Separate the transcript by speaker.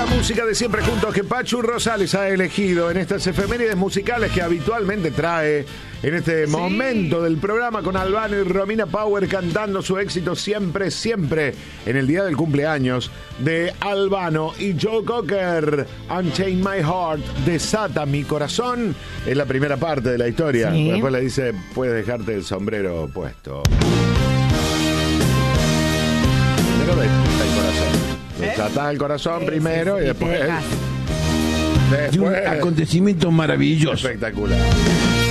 Speaker 1: música de Siempre Juntos que Pachu Rosales ha elegido en estas efemérides musicales que habitualmente trae en este momento del programa, con Albano y Romina Power cantando su éxito Siempre, Siempre, en el día del cumpleaños de Albano y Joe Cocker. Unchain My Heart, desata mi corazón, es la primera parte de la historia.
Speaker 2: Sí.
Speaker 1: Después le dice, puedes dejarte el sombrero puesto. Primero desata el corazón. Desata el corazón primero y después...
Speaker 2: Y un
Speaker 1: Después...
Speaker 2: acontecimiento maravilloso.
Speaker 1: Espectacular.